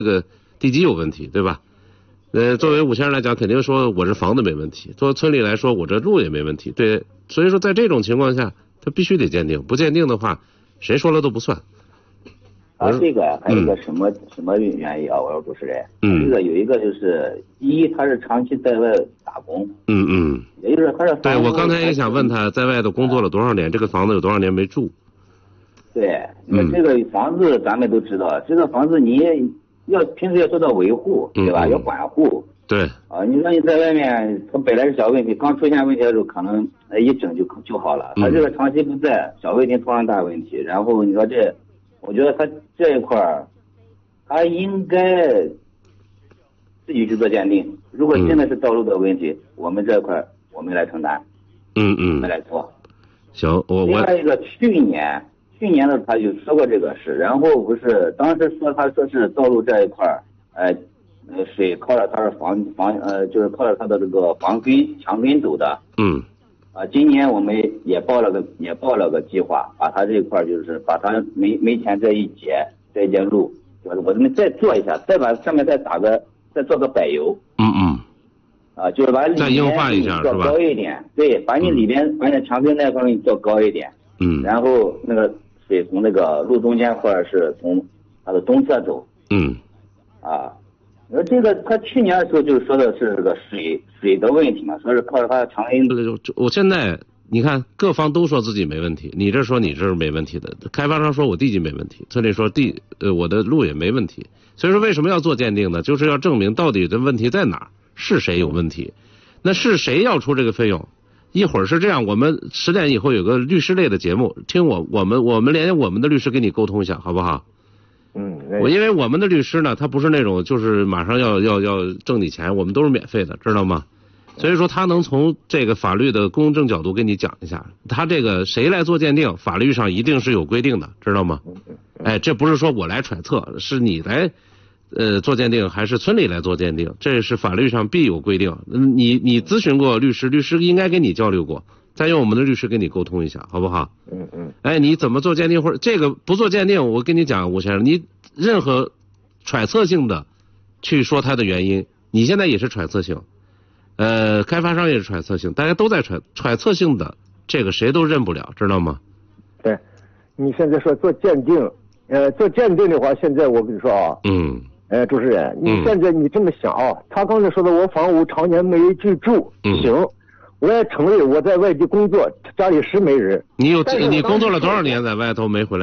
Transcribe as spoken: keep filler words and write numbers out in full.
这个地基有问题，对吧？呃，作为五千人来讲，肯定说我这房子没问题；作为村里来说，我这路也没问题。对，所以说在这种情况下，他必须得鉴定，不鉴定的话，谁说了都不算。 啊，这个还有一个什么、嗯、什么原因啊？我说主持人，嗯，这个有一个就是，一他是长期在外打工， 嗯嗯， 也就是他是对我刚才也想问他在外头工作了多少年，这个房子有多少年没住？ 对，那这个房子咱们都知道，嗯、这个房子你要平时要做到维护，对吧？嗯、要管护。 对。 啊，你说你在外面，他本来是小问题，刚出现问题的时候，可能一整就就好了。他这个长期不在，小问题突然大问题，然后你说这。我觉得他这一块儿，他应该自己去做鉴定。如果真的是道路的问题，嗯、我们这一块我们来承担。 嗯嗯。 我们来做。 行，我我。 另外一个，去年去年的他就说过这个事，然后不是当时说他说是道路这一块儿，呃，呃水靠着他的房房呃，就是靠着他的这个房根墙根走的。 嗯。 啊，今年我们也报了个也报了个计划，把他这一块就是把他没没钱这一节这一节路，就是我们再做一下，再把上面再打个再做个柏油。 嗯嗯。 啊，就是把里再硬化一下做高一点，对，把你里边、嗯、把你墙根那块给你做高一点。 嗯。 然后那个水从那个路中间或者是从它的东侧走。 嗯。 啊。呃，这个他去年的时候就说的是这个水水的问题嘛，说是靠着他的长根。 我现在你看各方都说自己没问题，你这说你这是没问题的，开发商说我地基没问题，村里说地呃我的路也没问题，所以说为什么要做鉴定呢？就是要证明到底的问题在哪儿，是谁有问题，那是谁要出这个费用？一会儿是这样，我们十点以后有个律师类的节目，听我我们我们连我们的律师给你沟通一下，好不好？ 嗯， 我因为我们的律师呢，他不是那种就是马上要要要挣你钱，我们都是免费的，知道吗？所以说他能从这个法律的公正角度跟你讲一下，他这个谁来做鉴定，法律上一定是有规定的，知道吗？哎，这不是说我来揣测，是你来呃做鉴定，还是村里来做鉴定，这是法律上必有规定。你你咨询过律师，律师应该跟你交流过。再用我们的律师跟你沟通一下，好不好？ 嗯嗯。 哎，你怎么做鉴定或者这个不做鉴定？我跟你讲，吴先生，你任何揣测性的去说它的原因，你现在也是揣测性，呃，开发商也是揣测性，大家都在揣揣测性的，这个谁都认不了，知道吗？ 对，你现在说做鉴定，呃，做鉴定的话，现在我跟你说啊， 嗯， 呃，主持人，你现在你这么想啊，嗯、他刚才说的我房屋常年没居住， 嗯、 行。我也承认我在外地工作，家里是没人。 你有你工作了多少年在外头没回来？